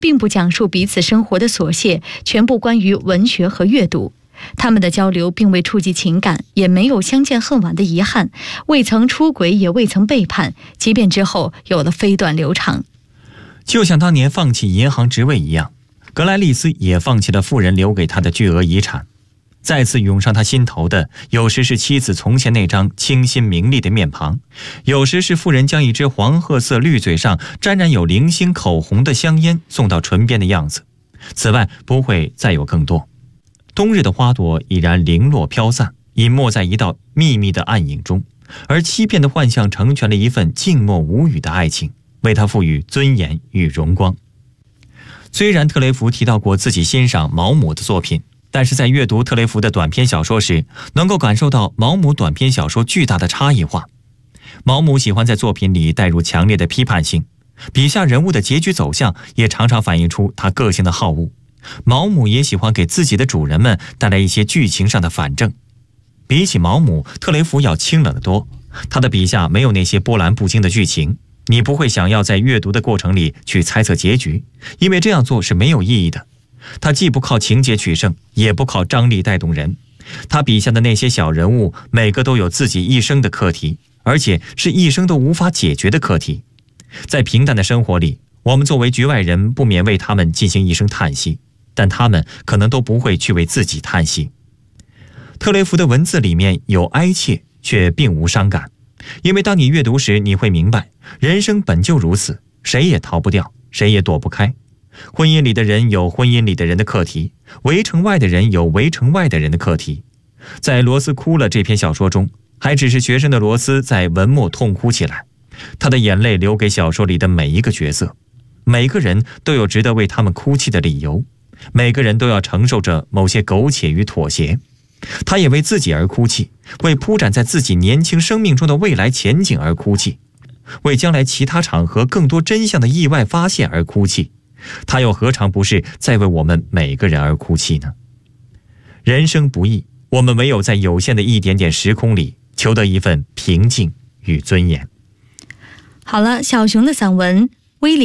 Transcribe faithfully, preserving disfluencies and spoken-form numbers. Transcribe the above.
并不讲述彼此生活的琐屑，全部关于文学和阅读。他们的交流并未触及情感，也没有相见恨晚的遗憾，未曾出轨，也未曾背叛，即便之后有了飞短流长。 就像当年放弃银行职位一样，格莱利斯也放弃了富人留给他的巨额遗产。再次涌上他心头的，有时是妻子从前那张清新明丽的面庞，有时是富人将一支黄褐色绿嘴上沾染有零星口红的香烟送到唇边的样子。此外，不会再有更多。冬日的花朵已然零落飘散，隐没在一道秘密的暗影中，而欺骗的幻象成全了一份静默无语的爱情，为他赋予尊严与荣光。虽然特雷弗提到过自己欣赏毛姆的作品，但是在阅读特雷弗的短篇小说时，能够感受到毛姆短篇小说巨大的差异化。毛姆喜欢在作品里带入强烈的批判性，笔下人物的结局走向也常常反映出他个性的好恶。毛姆也喜欢给自己的主人们带来一些剧情上的反正。比起毛姆，特雷弗要清冷得多，他的笔下没有那些波澜不惊的剧情，你不会想要在阅读的过程里去猜测结局，因为这样做是没有意义的。他既不靠情节取胜，也不靠张力带动人。他笔下的那些小人物，每个都有自己一生的课题，而且是一生都无法解决的课题。在平淡的生活里，我们作为局外人不免为他们进行一声叹息，但他们可能都不会去为自己叹息。特雷弗的文字里面有哀切，却并无伤感，因为当你阅读时，你会明白，人生本就如此，谁也逃不掉，谁也躲不开。婚姻里的人有婚姻里的人的课题，围城外的人有围城外的人的课题。在罗斯哭了这篇小说中，还只是学生的罗斯在文末痛哭起来，他的眼泪留给小说里的每一个角色。每个人都有值得为他们哭泣的理由，每个人都要承受着某些苟且与妥协。他也为自己而哭泣，为铺展在自己年轻生命中的未来前景而哭泣，为将来其他场合更多真相的意外发现而哭泣。他又何尝不是在为我们每个人而哭泣呢？人生不易，我们唯有在有限的一点点时空里求得一份平静与尊严。 好了，小熊的散文《